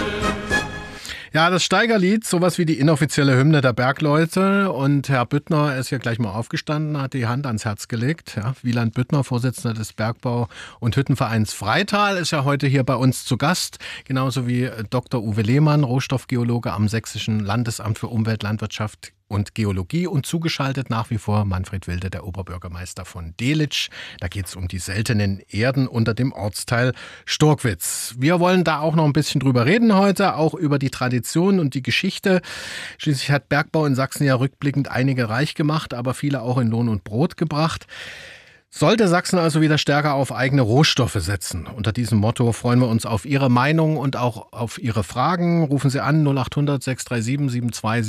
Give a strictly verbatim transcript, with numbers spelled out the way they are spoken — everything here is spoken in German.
Ja, das Steigerlied, sowas wie die inoffizielle Hymne der Bergleute. Und Herr Büttner ist ja gleich mal aufgestanden, hat die Hand ans Herz gelegt. Ja, Wieland Büttner, Vorsitzender des Bergbau- und Hüttenvereins Freital, ist ja heute hier bei uns zu Gast. Genauso wie Doktor Uwe Lehmann, Rohstoffgeologe am Sächsischen Landesamt für Umwelt, Landwirtschaft und Geologie. Und zugeschaltet nach wie vor Manfred Wilde, der Oberbürgermeister von Delitzsch. Da geht es um die seltenen Erden unter dem Ortsteil Storkwitz. Wir wollen da auch noch ein bisschen drüber reden heute, auch über die Tradition und die Geschichte. Schließlich hat Bergbau in Sachsen ja rückblickend einige reich gemacht, aber viele auch in Lohn und Brot gebracht. Sollte Sachsen also wieder stärker auf eigene Rohstoffe setzen? Unter diesem Motto freuen wir uns auf Ihre Meinung und auch auf Ihre Fragen. Rufen Sie an null acht hundert sechs drei sieben sieben zwei